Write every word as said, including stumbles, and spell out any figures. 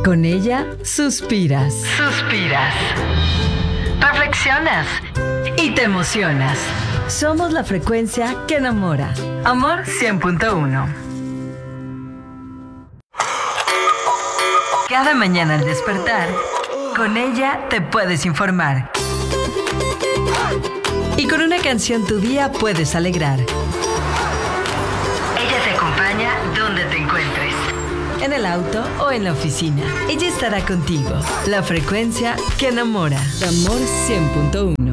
Con ella suspiras. Suspiras. Reflexionas. Y te emocionas. Somos la frecuencia que enamora. Amor cien punto uno. Cada mañana al despertar, con ella te puedes informar. Y con una canción tu día puedes alegrar. Ella te acompaña donde te encuentres. En el auto o en la oficina. Ella estará contigo. La frecuencia que enamora. Amor cien punto uno.